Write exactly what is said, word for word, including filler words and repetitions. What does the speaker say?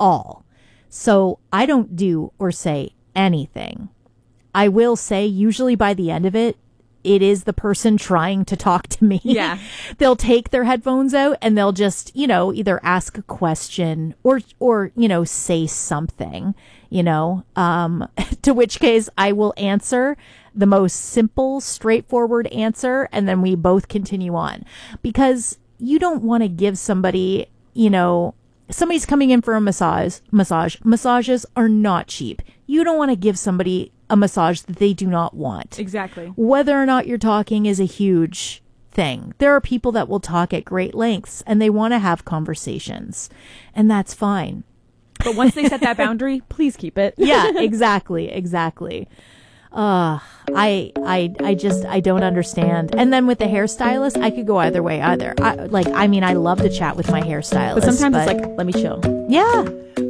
all. So I don't do or say anything. I will say usually by the end of it, it is the person trying to talk to me. Yeah. They'll take their headphones out and they'll just, you know, either ask a question or, or, you know, say something, you know, um, to which case I will answer the most simple, straightforward answer. And then we both continue on, because you don't want to give somebody, you know, somebody's coming in for a massage, massage, massages are not cheap. You don't want to give somebody a massage that they do not want. Exactly. Whether or not you're talking is a huge thing. There are people that will talk at great lengths and they want to have conversations, and that's fine. But once they set that boundary, please keep it. Yeah, exactly. Exactly. Uh, I, I, I just, I don't understand. And then with the hairstylist, I could go either way either. I, like, I mean, I love to chat with my hairstylist. But sometimes but, it's like, let me chill. Yeah.